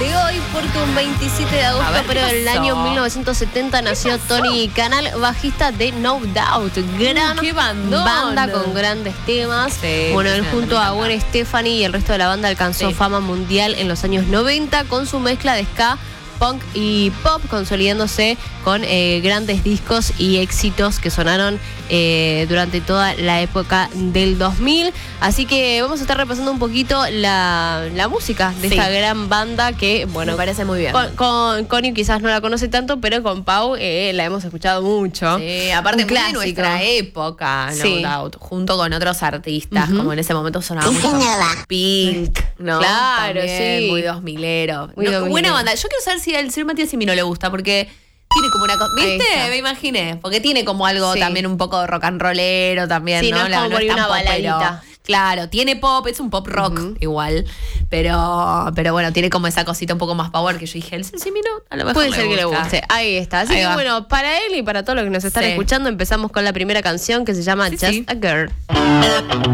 de hoy porque un 27 de agosto, pero en el año 1970 nació Tony Canal, bajista de No Doubt. Gran banda con grandes temas. Sí, bueno, él junto a Gwen Stefani y el resto de la banda alcanzó fama mundial en los años 90 con su mezcla de ska, punk y pop, consolidándose con grandes discos y éxitos que sonaron durante toda la época del 2000. Así que vamos a estar repasando un poquito la música de esta gran banda que, bueno, me parece muy bien. Con Connie quizás no la conoce tanto, pero con Pau la hemos escuchado mucho. Sí, aparte muy de nuestra época, No Doubt, junto con otros artistas, como en ese momento sonaba mucho Pink, ¿no? Claro, también, muy 2000ero. Buena banda. Yo quiero saber si al señor Matías Simi no le gusta, porque tiene como una cosa, ¿viste? Me imaginé, porque tiene como algo también un poco rock and rollero también, ¿no? No es como una baladita. Claro, tiene pop, es un pop rock igual, pero bueno, tiene como esa cosita un poco más power que yo dije, el Simi no, a lo mejor puede ser que le guste. Ahí está. Así que bueno, para él y para todos los que nos están escuchando, empezamos con la primera canción que se llama Just a Girl.